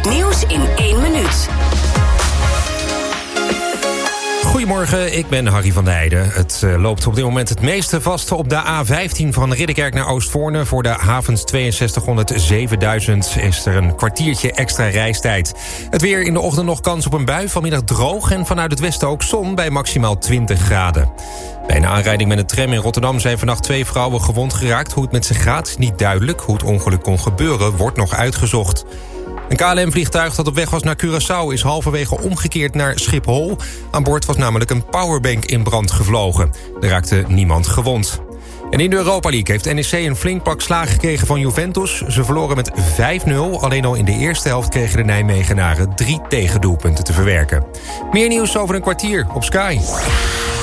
Het nieuws in 1 minuut. Goedemorgen, ik ben Harry van der Heijden. Het loopt op dit moment het meeste vast op de A15 van Ridderkerk naar Oostvoorne. Voor de havens 6200 7000 is er een kwartiertje extra reistijd. Het weer in de ochtend nog kans op een bui, vanmiddag droog en vanuit het westen ook zon bij maximaal 20 graden. Bij een aanrijding met een tram in Rotterdam zijn vannacht 2 vrouwen gewond geraakt. Hoe het met ze gaat is niet duidelijk. Hoe het ongeluk kon gebeuren wordt nog uitgezocht. Een KLM-vliegtuig dat op weg was naar Curaçao is halverwege omgekeerd naar Schiphol. Aan boord was namelijk een powerbank in brand gevlogen. Er raakte niemand gewond. En in de Europa League heeft NEC een flink pak slagen gekregen van Juventus. Ze verloren met 5-0. Alleen al in de eerste helft kregen de Nijmegenaren 3 tegendoelpunten te verwerken. Meer nieuws over een kwartier op Sky.